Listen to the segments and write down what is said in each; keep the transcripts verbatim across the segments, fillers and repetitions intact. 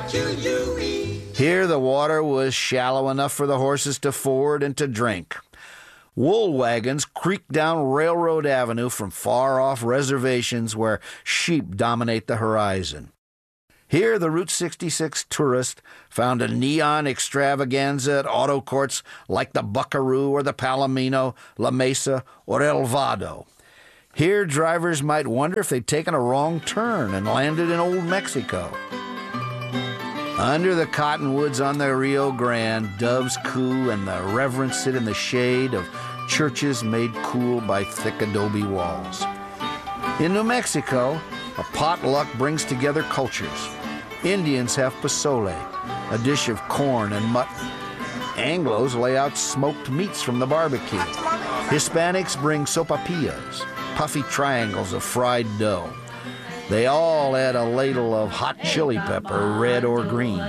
what you, you eat. Here the water was shallow enough for the horses to ford and to drink. Wool wagons creaked down Railroad Avenue from far-off reservations where sheep dominate the horizon. Here the Route sixty-six tourist found a neon extravaganza at auto courts like the Buckaroo or the Palomino, La Mesa, or El Vado. Here drivers might wonder if they'd taken a wrong turn and landed in Old Mexico. Under the cottonwoods on the Rio Grande, doves coo and the reverends sit in the shade of churches made cool by thick adobe walls. In New Mexico, a potluck brings together cultures. Indians have pozole, a dish of corn and mutton. Anglos lay out smoked meats from the barbecue. Hispanics bring sopapillas, puffy triangles of fried dough. They all add a ladle of hot chili pepper, red or green.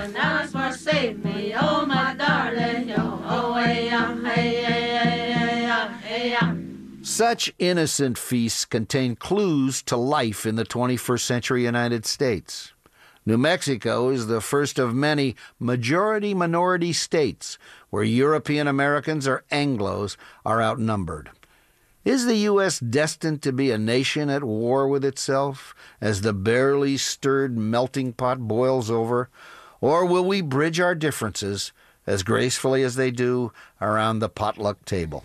Such innocent feasts contain clues to life in the twenty-first century United States. New Mexico is the first of many majority-minority states where European Americans or Anglos are outnumbered. Is the U S destined to be a nation at war with itself as the barely stirred melting pot boils over? Or will we bridge our differences as gracefully as they do around the potluck table?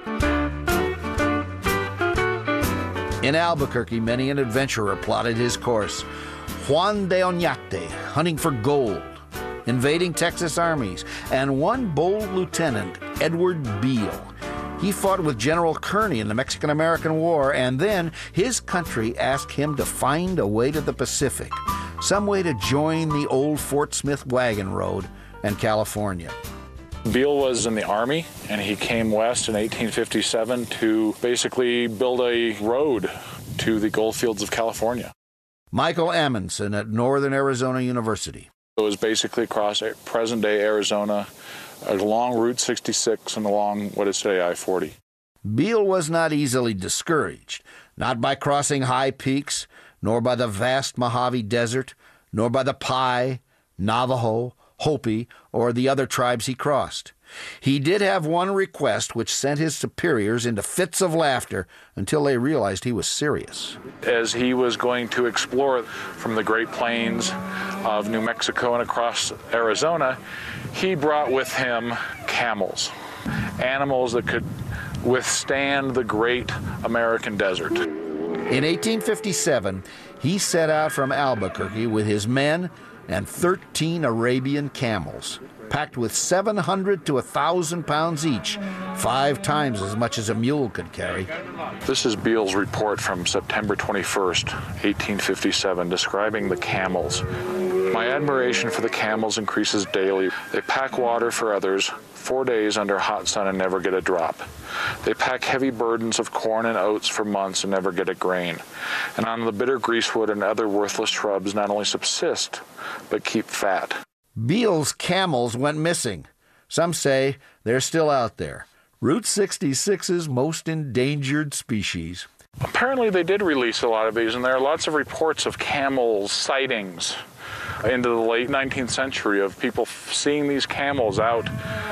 In Albuquerque, many an adventurer plotted his course. Juan de Oñate, hunting for gold, invading Texas armies, and one bold lieutenant, Edward Beale. He fought with General Kearny in the Mexican-American War, and then his country asked him to find a way to the Pacific, some way to join the old Fort Smith wagon road and California. Beale was in the Army, and he came west in eighteen fifty-seven to basically build a road to the gold fields of California. Michael Amundsen at Northern Arizona University. It was basically across present-day Arizona, along Route sixty-six and along what is today I forty. Beale was not easily discouraged, not by crossing high peaks, nor by the vast Mojave Desert, nor by the Pi, Navajo, Hopi, or the other tribes he crossed. He did have one request which sent his superiors into fits of laughter until they realized he was serious. As he was going to explore from the Great Plains of New Mexico and across Arizona, he brought with him camels, animals that could withstand the great American desert. In eighteen fifty-seven, he set out from Albuquerque with his men and thirteen Arabian camels, packed with seven hundred to one thousand pounds each, five times as much as a mule could carry. This is Beale's report from September twenty-first, eighteen fifty-seven, describing the camels. My admiration for the camels increases daily. They pack water for others, four days under hot sun and never get a drop. They pack heavy burdens of corn and oats for months and never get a grain. And on the bitter greasewood and other worthless shrubs not only subsist, but keep fat. Beale's camels went missing. Some say they're still out there. Route sixty-six's most endangered species. Apparently they did release a lot of these, and there are lots of reports of camel sightings into the late nineteenth century of people seeing these camels out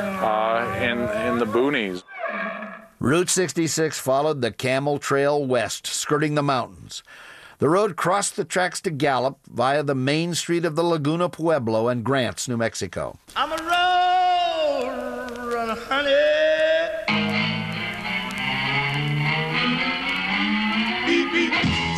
uh, in, in the boonies. Route sixty-six followed the Camel Trail west, skirting the mountains. The road crossed the tracks to Gallup via the main street of the Laguna Pueblo and Grants, New Mexico. I'm a road runner, honey. Beep, beep.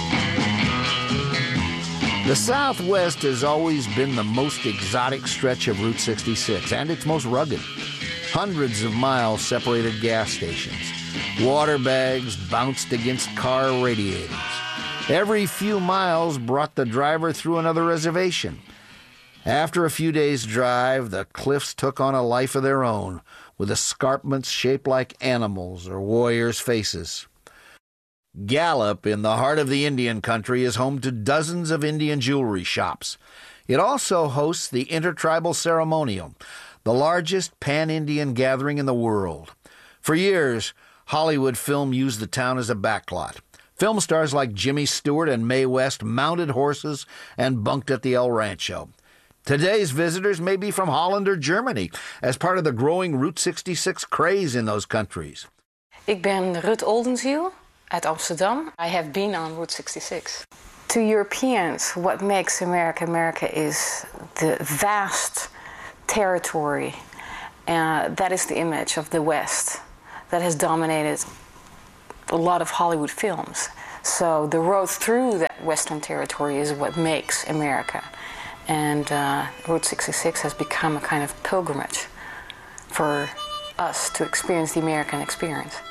The Southwest has always been the most exotic stretch of Route sixty-six, and its most rugged. Hundreds of miles separated gas stations. Water bags bounced against car radiators. Every few miles brought the driver through another reservation. After a few days' drive, the cliffs took on a life of their own, with escarpments shaped like animals or warriors' faces. Gallup, in the heart of the Indian country, is home to dozens of Indian jewelry shops. It also hosts the Intertribal Ceremonial, the largest pan-Indian gathering in the world. For years, Hollywood film used the town as a backlot. Film stars like Jimmy Stewart and Mae West mounted horses and bunked at the El Rancho. Today's visitors may be from Holland or Germany as part of the growing Route sixty-six craze in those countries. Ik ben Rut Oldenziel uit Amsterdam. I have been on Route sixty-six. To Europeans, what makes America America is the vast territory. Uh, that is the image of the West that has dominated a lot of Hollywood films. So the road through that Western territory is what makes America. And uh, Route sixty-six has become a kind of pilgrimage for us to experience the American experience.